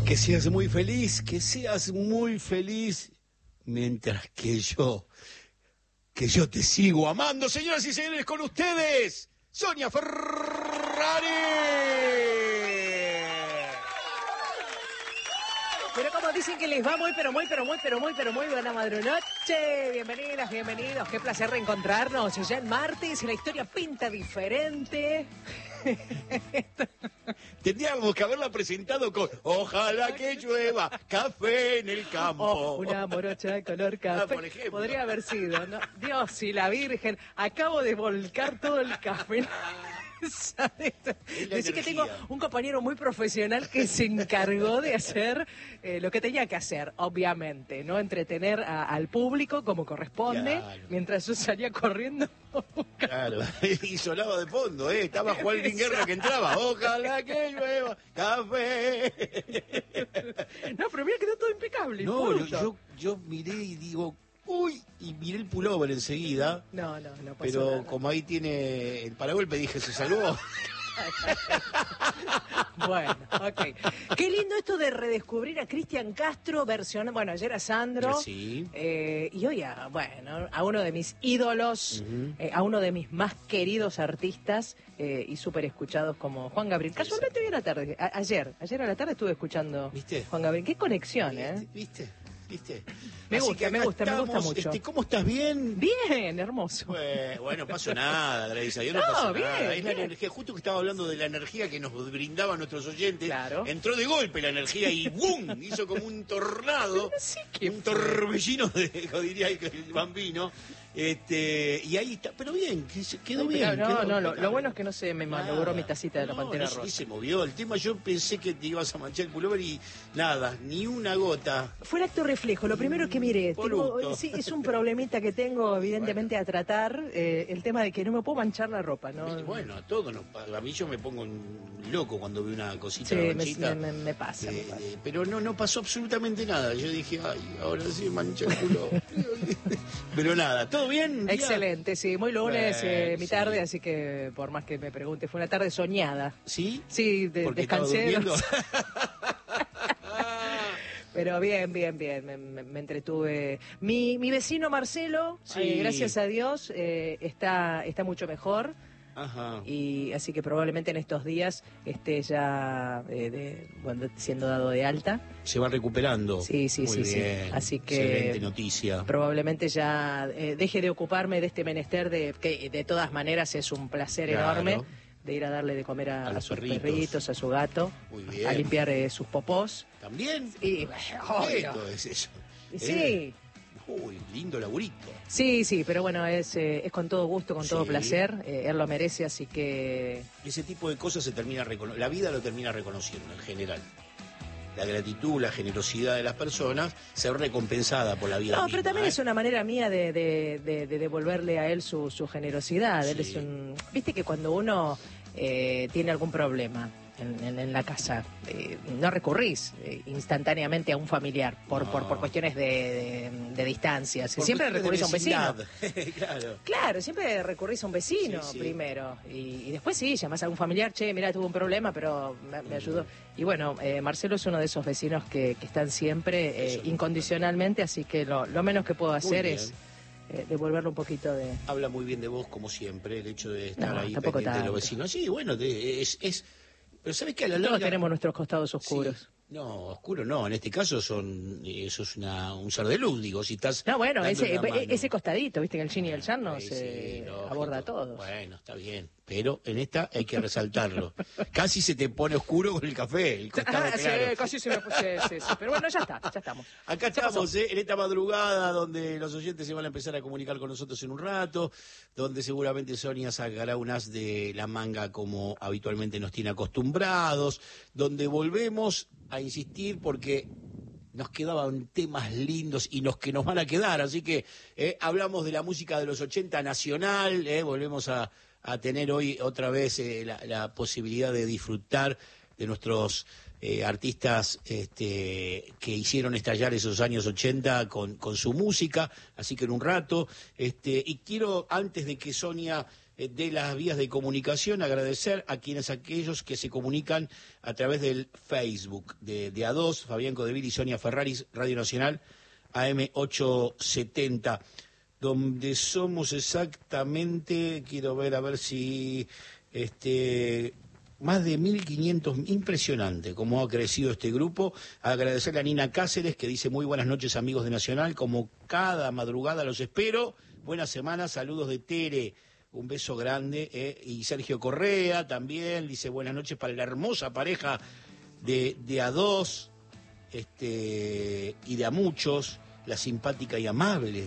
Que seas muy feliz, mientras que yo te sigo amando, señoras y señores, con ustedes, Sonia Ferrari. Pero como dicen que les va muy buena madrunoche. Bienvenidos. Qué placer reencontrarnos. Ya en martes la historia pinta diferente. Tendríamos que haberla presentado con ojalá que llueva, café en el campo. Oh, una morocha color café. Por ejemplo. Podría haber sido, ¿no? Dios y la Virgen, acabo de volcar todo el café. Decir que tengo un compañero muy profesional que se encargó de hacer lo que tenía que hacer, obviamente, ¿no? Entretener al público como corresponde, claro. Mientras yo salía corriendo. Claro, y sonaba de fondo, estaba Juan Guerra que entraba, ojalá que llueva, café. No, pero mira, quedó todo impecable. No, yo miré y digo, uy, y miré el pullover enseguida. No pasó pero nada. Como ahí tiene el paragolpe, dije, se salvó. Bueno, ok. Qué lindo esto de redescubrir a Cristian Castro, versión, bueno, ayer a Sandro. Sí. Y hoy a uno de mis ídolos, a uno de mis más queridos artistas y súper escuchados como Juan Gabriel. Casualmente hoy a la tarde, ayer a la tarde estuve escuchando. ¿Viste? Juan Gabriel. Qué conexión, ¿Viste? Me gusta mucho. ¿Cómo estás? ¿Bien? Bien, hermoso. Bueno, no pasó nada, Grace. No pasó bien, nada. Es bien. la energía, justo que estaba hablando de la energía que nos brindaban nuestros oyentes. Claro. Entró de golpe la energía y ¡bum! Hizo como un tornado, un torbellino, diría el bambino. Y ahí está, pero bien, quedó bien. Lo bueno es que no se me malogró mi tacita de la Pantera Rosa. Sí se movió. El tema, yo pensé que te ibas a manchar el pullover y nada, ni una gota. Fue el acto reflejo. Lo primero que miré, sí, es un problemita que tengo evidentemente a tratar, el tema de que no me puedo manchar la ropa, ¿no? Bueno, a todos a mí yo me pongo loco cuando veo una cosita. Sí, manchita, me pasa. Pero no pasó absolutamente nada. Yo dije, ay, ahora sí mancha el culo. Pero nada, todo bien. Excelente, sí, muy lunes, mi tarde, sí. así que por más que me pregunte, fue una tarde soñada. ¿Sí? Sí, descansé. Pero bien, me entretuve. Mi vecino Marcelo, sí. Gracias a Dios, está mucho mejor. Ajá. Y así que probablemente en estos días esté ya siendo dado de alta. Se va recuperando. Sí. Muy bien. Así que excelente noticia. Probablemente ya deje de ocuparme de este menester que de todas maneras es un placer enorme de ir a darle de comer a sus perritos, a su gato, muy bien. A limpiar sus popós. ¿También? Y Esto es eso. Sí. Uy, lindo laburito. Sí, pero bueno, es con todo gusto, con todo placer. Él lo merece, así que... Ese tipo de cosas la vida lo termina reconociendo en general. La gratitud, la generosidad de las personas se ve recompensada por la vida misma. Pero también es una manera mía de devolverle a él su generosidad. Sí. Él es viste que cuando uno tiene algún problema en la casa, no recurrís instantáneamente a un familiar por cuestiones de distancias. Siempre recurrís a un vecino. Claro, siempre recurrís a un vecino primero. Y después sí, llamás a algún familiar, mira, tuve un problema, pero me ayudó. Y bueno, Marcelo es uno de esos vecinos que están siempre incondicionalmente, así que lo menos que puedo hacer es devolverle un poquito de... Habla muy bien de vos, como siempre, el hecho de estar ahí pendiente de los vecinos. Sí, bueno, pero ¿sabes qué? A la larga... Todos tenemos nuestros costados oscuros. Sí. No, oscuro no, en este caso eso es un ser de luz, digo, si estás... No, bueno, ese costadito, viste que el yin y el yang aborda a todos. Bueno, está bien, pero en esta hay que resaltarlo. Casi se te pone oscuro con el café, el costado claro. Sí, casi se me puse, sí. Pero bueno, ya estamos. Acá estamos, en esta madrugada donde los oyentes se van a empezar a comunicar con nosotros en un rato, donde seguramente Sonia sacará un as de la manga como habitualmente nos tiene acostumbrados, donde volvemos a insistir porque nos quedaban temas lindos y los que nos van a quedar, así que hablamos de la música de los 80 nacional, volvemos a tener hoy otra vez la posibilidad de disfrutar de nuestros artistas que hicieron estallar esos años 80 con su música, así que en un rato, y quiero, antes de que Sonia de las vías de comunicación, agradecer a aquellos que se comunican a través del Facebook de A2, Fabián Codevil y Sonia Ferraris, Radio Nacional, AM870, donde somos exactamente, quiero ver a ver si más de 1.500, impresionante cómo ha crecido este grupo. Agradecerle a Nina Cáceres, que dice muy buenas noches amigos de Nacional, como cada madrugada los espero, buena semana, saludos de Tere, un beso grande, y Sergio Correa también, dice buenas noches para la hermosa pareja de A2, y de A Muchos, la simpática y amable